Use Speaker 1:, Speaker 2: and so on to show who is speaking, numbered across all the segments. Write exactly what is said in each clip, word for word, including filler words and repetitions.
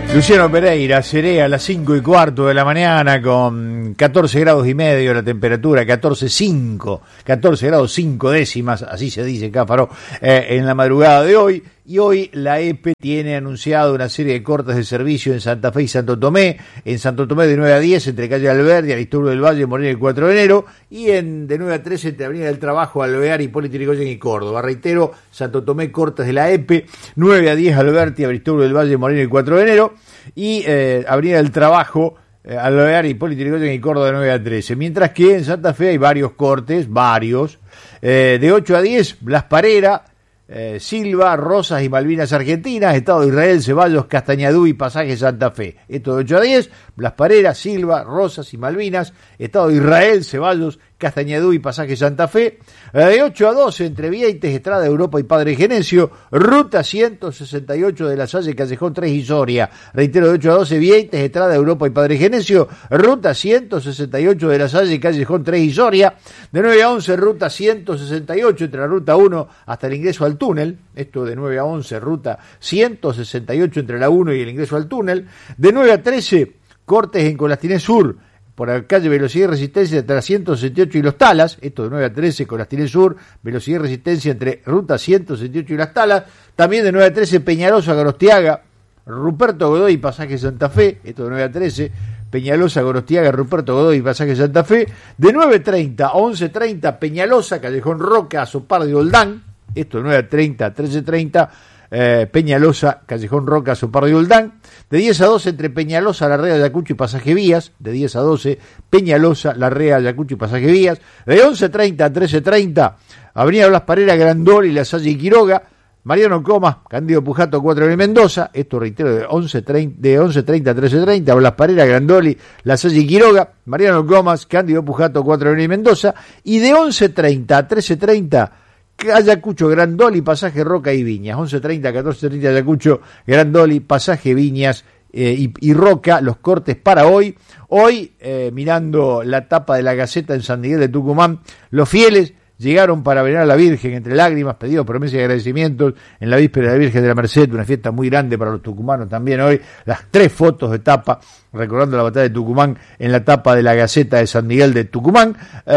Speaker 1: Luciano Pereira, Cerea, a las cinco y cuarto de la mañana con catorce grados y medio la temperatura, catorce cinco, catorce grados cinco décimas, así se dice Cáfaro, eh, en la madrugada de hoy. Y hoy la E P E tiene anunciado una serie de cortes de servicio en Santa Fe y Santo Tomé. En Santo Tomé de nueve a diez entre calle Alberdi, Aristóbulo del Valle, Moreno el cuatro de enero. Y en de nueve a trece entre Avenida del Trabajo, Alvear, Hipólito Yrigoyen y Córdoba. Reitero, Santo Tomé, cortes de la E P E, nueve a diez Alberti, Aristóbulo del Valle, Moreno el cuatro de enero. Y eh, Avenida del Trabajo, eh, Alvear, Hipólito Yrigoyen y Córdoba de nueve a trece. Mientras que en Santa Fe hay varios cortes, varios. Eh, de ocho a diez, Blas Parera, Eh, Silva, Rosas y Malvinas Argentinas, Estado de Israel, Ceballos, Castañadú y Pasaje Santa Fe. Esto de ocho a diez, Blas Parera, Silva, Rosas y Malvinas, Estado de Israel, Ceballos, Castañadú y Pasaje Santa Fe. Eh, de ocho a doce, entre Vieites, Estrada, Europa y Padre Genesio, Ruta ciento sesenta y ocho de la Salle, Callejón tres y Soria. Reitero, de ocho a doce, Vieites, Estrada, Europa y Padre Genesio, Ruta ciento sesenta y ocho de la Salle, Callejón tres y Soria. De nueve a once, Ruta ciento sesenta y ocho, entre la Ruta uno hasta el ingreso al túnel. Esto de nueve a once, Ruta ciento sesenta y ocho entre la uno y el ingreso al túnel. De nueve a trece, cortes en Colastiné Sur, por la calle Velocidad y Resistencia entre la ciento sesenta y ocho y Los Talas. Esto de nueve a trece, Colastiné Sur, Velocidad y Resistencia entre Ruta ciento sesenta y ocho y Las Talas. También de nueve a trece, Peñalosa, Gorostiaga, Ruperto Godoy y Pasaje Santa Fe. Esto de nueve a trece, Peñalosa, Gorostiaga, Ruperto Godoy y Pasaje Santa Fe. De nueve treinta a once treinta, Peñalosa, Callejón Roca, Sopar de Oldán. Esto de nueve a treinta a trece treinta, eh, Peñalosa, Callejón Roca, Sopar de Oldán. De diez a doce entre Peñalosa, Larrea, Ayacucho y Pasaje Vías. De diez a doce, Peñalosa, Larrea, Ayacucho y Pasaje Vías. De once treinta a trece treinta, Avenida Blas Parera, Grandoli, La Salle y Quiroga. Mariano Comas, Cándido Pujato, cuatro de Mendoza. Esto reitero, de once treinta a trece treinta, Blas Parera, Grandoli, La Salle y Quiroga. Mariano Comas, Cándido Pujato, cuatro de Mendoza. Y de once treinta a trece treinta, Ayacucho, Grandoli, Pasaje Roca y Viñas. once treinta a catorce treinta, Ayacucho, Grandoli, Pasaje Viñas eh, y, y Roca, los cortes para hoy. Hoy, eh, mirando la tapa de la Gaceta en San Miguel de Tucumán, los fieles llegaron para venerar a la Virgen entre lágrimas, pedidos, promesas y agradecimientos en la víspera de la Virgen de la Merced, una fiesta muy grande para los tucumanos también hoy. Las tres fotos de tapa, recordando la batalla de Tucumán, en la tapa de la Gaceta de San Miguel de Tucumán.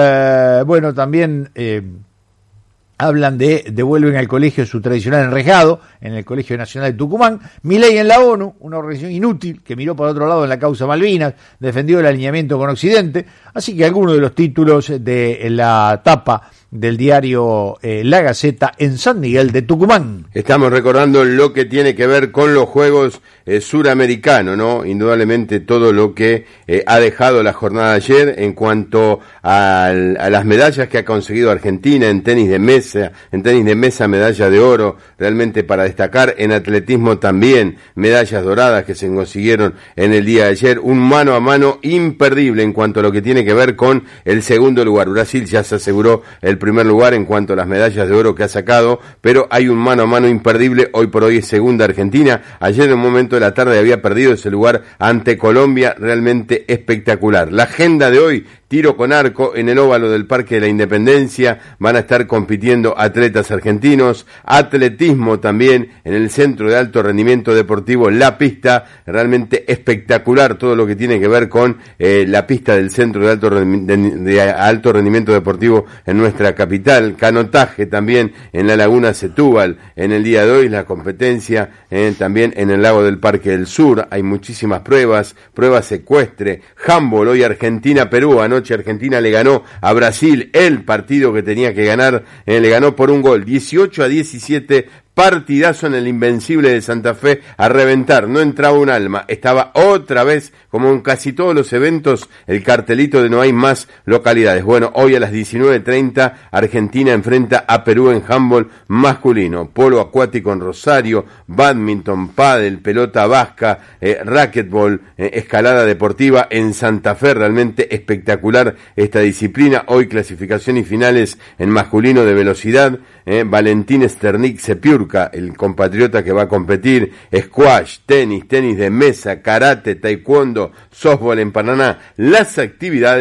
Speaker 1: Eh, bueno, también Eh, hablan de, devuelven al colegio su tradicional enrejado, en el Colegio Nacional de Tucumán. Milei en la ONU, una organización inútil que miró para otro lado en la causa Malvinas, defendió el alineamiento con Occidente. Así que algunos de los títulos de la tapa del diario eh, La Gaceta en San Miguel de Tucumán.
Speaker 2: Estamos recordando lo que tiene que ver con los Juegos eh, Suramericanos, ¿no? Indudablemente todo lo que eh, ha dejado la jornada de ayer en cuanto a, a las medallas que ha conseguido Argentina en tenis de mesa, en tenis de mesa medalla de oro, realmente para destacar. En atletismo también medallas doradas que se consiguieron en el día de ayer. Un mano a mano imperdible en cuanto a lo que tiene que ver con el segundo lugar. Brasil ya se aseguró el primer lugar en cuanto a las medallas de oro que ha sacado, pero hay un mano a mano imperdible. Hoy por hoy es segunda Argentina. Ayer en un momento de la tarde había perdido ese lugar ante Colombia, realmente espectacular. La agenda de hoy: tiro con arco en el óvalo del Parque de la Independencia, van a estar compitiendo atletas argentinos. Atletismo también en el Centro de Alto Rendimiento Deportivo La Pista, realmente espectacular todo lo que tiene que ver con eh, la pista del Centro de Alto, de, de Alto Rendimiento Deportivo en nuestra capital. Canotaje también en la Laguna Setúbal en el día de hoy, la competencia eh, también en el lago del Parque del Sur. Hay muchísimas pruebas, pruebas ecuestre, handball, hoy Argentina-Perú. Anoche Argentina le ganó a Brasil el partido que tenía que ganar, eh, le ganó por un gol, dieciocho a diecisiete. Partidazo en el Invencible de Santa Fe, a reventar, no entraba un alma, estaba otra vez, como en casi todos los eventos, el cartelito de no hay más localidades. Bueno, hoy a las diecinueve treinta, Argentina enfrenta a Perú en handball masculino, polo acuático en Rosario, badminton, pádel, pelota vasca, eh, racquetball, eh, escalada deportiva en Santa Fe. Realmente espectacular esta disciplina. Hoy clasificación y finales en masculino de velocidad, eh, Valentín Sternik Sepiur, el compatriota que va a competir, squash, tenis, tenis de mesa, karate, taekwondo, softball en Paraná. Las actividades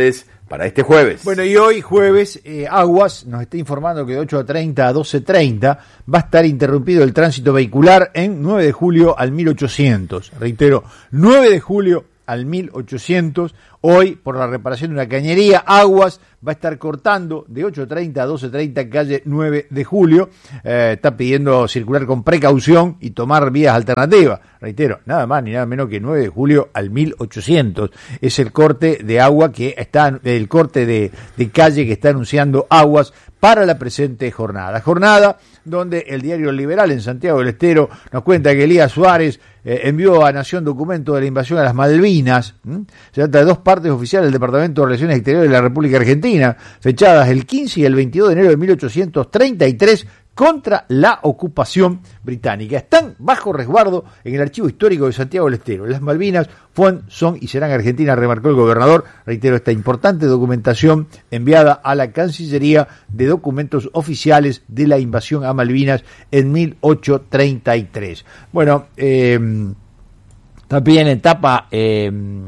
Speaker 2: para este jueves.
Speaker 1: Bueno, y hoy jueves, eh, Aguas nos está informando que de ocho treinta a doce treinta va a estar interrumpido el tránsito vehicular en nueve de julio al mil ochocientos. Reitero, nueve de julio al mil ochocientos. Hoy, por la reparación de una cañería, Aguas va a estar cortando de ocho treinta a doce treinta calle nueve de julio. Eh, está pidiendo circular con precaución y tomar vías alternativas. Reitero, nada más ni nada menos que nueve de julio al mil ochocientos. Es el corte de agua que está, el corte de, de calle que está anunciando Aguas para la presente jornada. Jornada donde el diario Liberal en Santiago del Estero nos cuenta que Elías Suárez eh, envió a Nación documento de la invasión a las Malvinas. ¿Mm? Se trata de dos partes oficiales del Departamento de Relaciones Exteriores de la República Argentina, fechadas el quince y el veintidós de enero de mil ochocientos treinta y tres, contra la ocupación británica. Están bajo resguardo en el Archivo Histórico de Santiago del Estero. Las Malvinas fueron, son y serán Argentinas, remarcó el gobernador. Reitero, esta importante documentación enviada a la Cancillería de documentos oficiales de la invasión a Malvinas en mil ochocientos treinta y tres. Bueno, eh, también en etapa... Eh,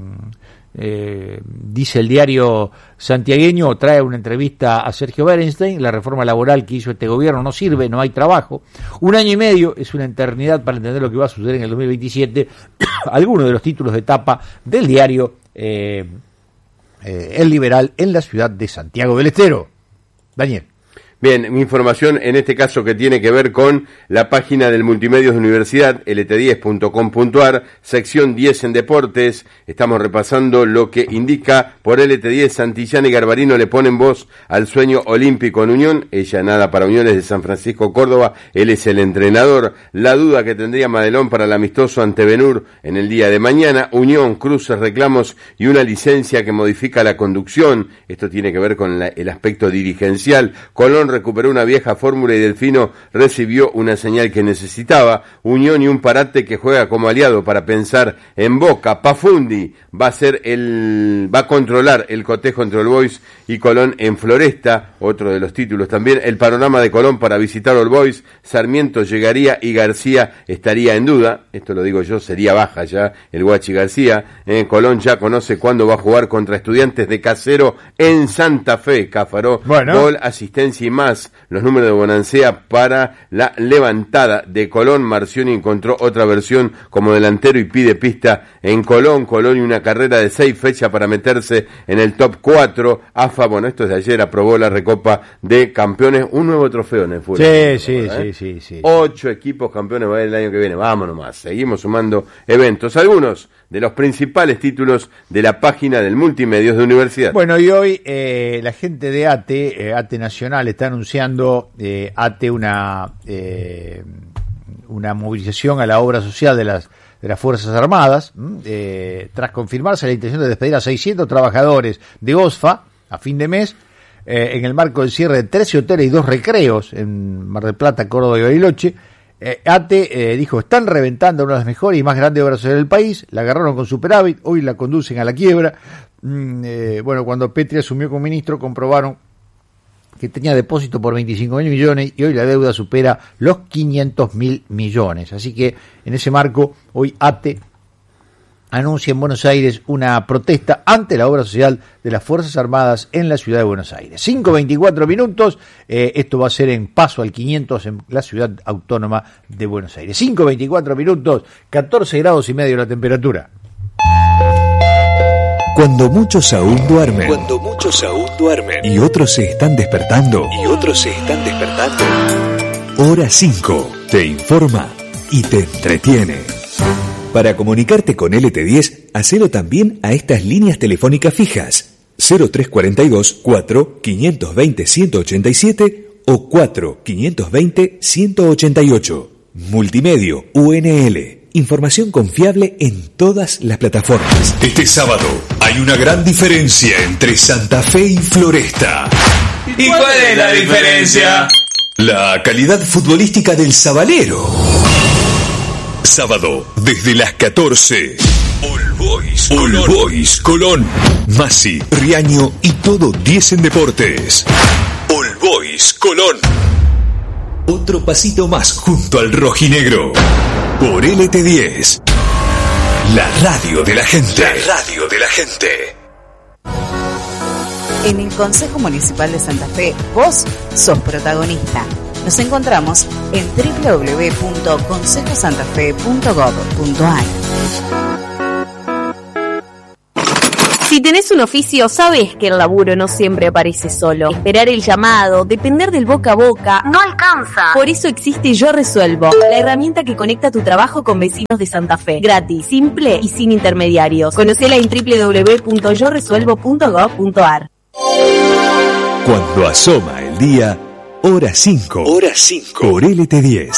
Speaker 1: Eh, dice el diario santiagueño, trae una entrevista a Sergio Berenstein: la reforma laboral que hizo este gobierno no sirve, no hay trabajo. Un año y medio es una eternidad para entender lo que va a suceder en el dos mil veintisiete. Algunos de los títulos de tapa del diario eh, eh, El Liberal en la ciudad de Santiago del Estero. Daniel.
Speaker 2: Bien, mi información en este caso que tiene que ver con la página del Multimedios de Universidad, ele te diez punto com punto a r, sección diez en deportes. Estamos repasando lo que indica por ele te diez. Santillán y Garbarino le ponen voz al sueño olímpico en Unión. Ella nada para Uniones de San Francisco, Córdoba. Él es el entrenador. La duda que tendría Madelón para el amistoso ante Benur en el día de mañana. Unión, cruces, reclamos y una licencia que modifica la conducción. Esto tiene que ver con la, el aspecto dirigencial. Colón recuperó una vieja fórmula y Delfino recibió una señal que necesitaba. Unión y un Parate que juega como aliado para pensar en Boca. Pafundi va a ser el, va a controlar el cotejo entre All Boys y Colón en Floresta, otro de los títulos también. El panorama de Colón para visitar All Boys: Sarmiento llegaría y García estaría en duda. Esto lo digo yo, sería baja ya el Guachi García. Eh, Colón ya conoce cuándo va a jugar contra Estudiantes de Casero en Santa Fe. Cafaró, bueno. Gol, asistencia y más. Los números de Bonancea para la levantada de Colón. Marcioni encontró otra versión como delantero y pide pista en Colón. Colón y una carrera de seis fechas para meterse en el top cuatro. A F A, bueno, esto es de ayer, aprobó la Recopa de Campeones, un nuevo trofeo en el fútbol.
Speaker 1: Sí, sí, ¿eh? sí, sí, sí.
Speaker 2: Ocho equipos campeones va a haber el año que viene. Vámonos más. Seguimos sumando eventos. Algunos de los principales títulos de la página del Multimedios de Universidad.
Speaker 1: Bueno, y hoy eh, la gente de ATE, eh, ATE Nacional, está anunciando eh, ATE una eh, una movilización a la obra social de las de las Fuerzas Armadas, eh, tras confirmarse la intención de despedir a seiscientos trabajadores de OSFA a fin de mes, eh, en el marco del cierre de trece hoteles y dos recreos en Mar del Plata, Córdoba y Bariloche. Eh, ATE eh, dijo: están reventando una de las mejores y más grandes obras sociales del país, la agarraron con superávit, hoy la conducen a la quiebra. Mm, eh, bueno, cuando Petri asumió como ministro, comprobaron que tenía depósito por veinticinco mil millones y hoy la deuda supera los quinientos mil millones. Así que en ese marco, hoy ATE anuncia en Buenos Aires una protesta ante la obra social de las Fuerzas Armadas en la ciudad de Buenos Aires. cinco veinticuatro minutos, eh, esto va a ser en Paso al quinientos en la ciudad autónoma de Buenos Aires. cinco veinticuatro minutos, catorce grados y medio la temperatura.
Speaker 3: Cuando muchos aún duermen, cuando muchos aún duermen y otros se están despertando, y otros se están despertando. Hora cinco te informa y te entretiene. Para comunicarte con ele te diez, hacelo también a estas líneas telefónicas fijas: cero tres cuarenta y dos, cuatro, quinientos veinte, ciento ochenta y siete o cuatro, quinientos veinte, ciento ochenta y ocho. Multimedio U N L. Información confiable en todas las plataformas. Este sábado hay una gran diferencia entre Santa Fe y Floresta.
Speaker 4: ¿Y cuál es la diferencia?
Speaker 3: La calidad futbolística del Sabalero. Sábado, desde las catorce. All Boys, All Boys Colón. Masi, Riaño y todo diez en deportes. All Boys Colón. Otro pasito más junto al rojinegro. Por ele te diez. La radio de la gente. La radio de la gente.
Speaker 5: En el Consejo Municipal de Santa Fe, vos sos protagonista. Nos encontramos en doble u doble u doble u punto consejo santa fe punto gob punto a r.
Speaker 6: Si tenés un oficio, sabés que el laburo no siempre aparece solo. Esperar el llamado, depender del boca a boca, no alcanza. Por eso existe Yo Resuelvo, la herramienta que conecta tu trabajo con vecinos de Santa Fe. Gratis, simple y sin intermediarios. Conocela en doble u doble u doble u punto yo resuelvo punto gob punto a r.
Speaker 3: Cuando asoma el día, hora cinco. Hora cinco. Por L T diez.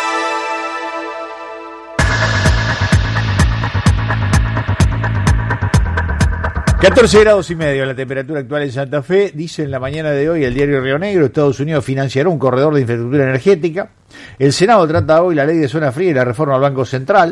Speaker 1: catorce grados y medio la temperatura actual en Santa Fe. Dice en la mañana de hoy el diario Río Negro: Estados Unidos financiará un corredor de infraestructura energética. El Senado trata hoy la ley de zona fría y la reforma al Banco Central.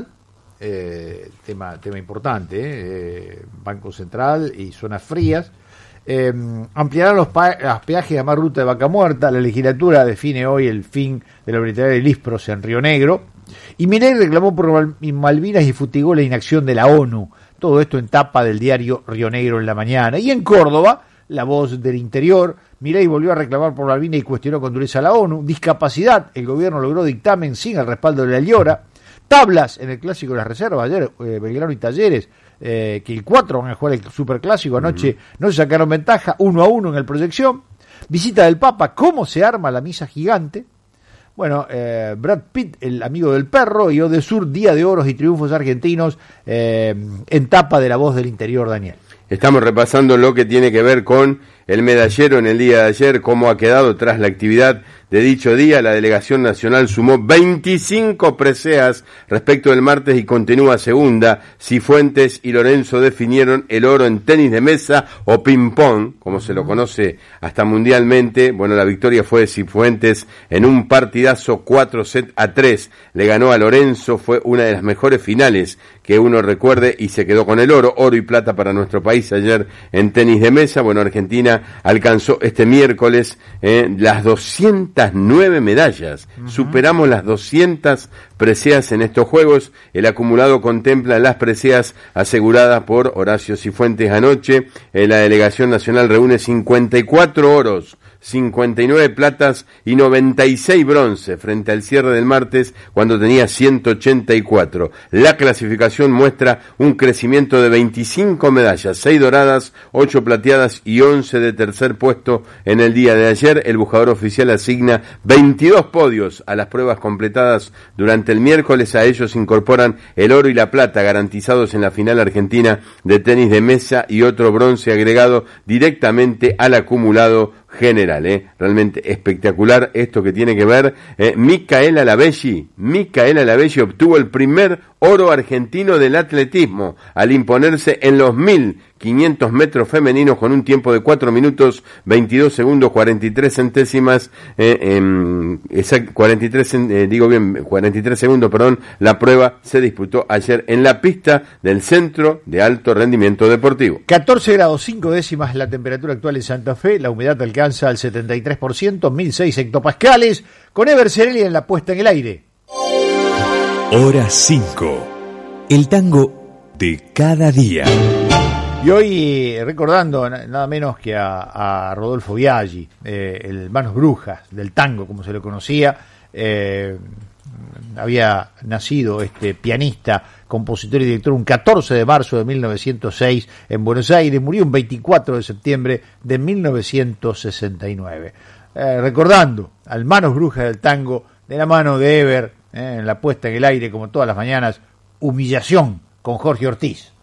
Speaker 1: Eh, tema, tema importante, eh, Banco Central y zonas frías. Eh, ampliarán los, pa- los peajes a más ruta de Vaca Muerta. La legislatura define hoy el fin de la obligatoriedad del ISPROS en Río Negro. Y Milei reclamó por Mal- Malvinas y fustigó la inacción de la ONU. Todo esto en tapa del diario Río Negro en la mañana. Y en Córdoba, La Voz del Interior: Milei volvió a reclamar por Malvinas y cuestionó con dureza a la ONU. Discapacidad: el gobierno logró dictamen sin el respaldo de la Liora. Tablas en el Clásico de las Reservas. Ayer eh, Belgrano y Talleres, eh, que el cuatro van a jugar el Superclásico. Anoche uh-huh. no se sacaron ventaja, uno a uno en el proyección. Visita del Papa: cómo se arma la misa gigante. Bueno, eh, Brad Pitt, el amigo del perro, y Odesur, día de oros y triunfos argentinos, eh, en tapa de La Voz del Interior, Daniel.
Speaker 2: Estamos repasando lo que tiene que ver con el medallero en el día de ayer, cómo ha quedado tras la actividad de dicho día. La delegación nacional sumó veinticinco preseas respecto del martes y continúa segunda. Cifuentes y Lorenzo definieron el oro en tenis de mesa o ping-pong, como se lo conoce hasta mundialmente. Bueno, la victoria fue de Cifuentes en un partidazo cuatro sets a tres. Le ganó a Lorenzo, fue una de las mejores finales que uno recuerde y se quedó con el oro. Oro y plata para nuestro país ayer en tenis de mesa. Bueno, Argentina alcanzó este miércoles eh, las doscientas nueve medallas. Uh-huh. Superamos las doscientas preseas en estos Juegos. El acumulado contempla las preseas aseguradas por Horacio Cifuentes anoche. Eh, la delegación nacional reúne cincuenta y cuatro oros, cincuenta y nueve platas y noventa y seis bronce frente al cierre del martes, cuando tenía ciento ochenta y cuatro. La clasificación muestra un crecimiento de veinticinco medallas, seis doradas, ocho plateadas y once de tercer puesto en el día de ayer. El buscador oficial asigna veintidós podios a las pruebas completadas durante el miércoles. A ellos incorporan el oro y la plata garantizados en la final argentina de tenis de mesa y otro bronce agregado directamente al acumulado general. Eh. Realmente espectacular esto que tiene que ver. Eh, Micaela Lavelli, Micaela Lavelli obtuvo el primer oro argentino del atletismo al imponerse en los mil quinientos metros femeninos con un tiempo de cuatro minutos veintidós segundos cuarenta y tres centésimas, eh, eh, exact, cuarenta y tres, eh, digo bien, cuarenta y tres segundos, perdón. La prueba se disputó ayer en la pista del Centro de Alto Rendimiento Deportivo.
Speaker 1: catorce grados cinco décimas la temperatura actual en Santa Fe. La humedad alcanza al setenta y tres por ciento, mil seis hectopascales, con Ever Cerelli en la puesta en el aire.
Speaker 3: Hora cinco. El tango de cada día.
Speaker 1: Y hoy recordando nada menos que a, a Rodolfo Biaggi, eh, el Manos Brujas del tango, como se lo conocía. Eh, había nacido este pianista, compositor y director un catorce de marzo de mil novecientos seis en Buenos Aires. Murió un veinticuatro de septiembre de mil novecientos sesenta y nueve. Eh, recordando al Manos Brujas del tango, de la mano de Ever, eh, en la puesta en el aire, como todas las mañanas, Humillación con Jorge Ortiz.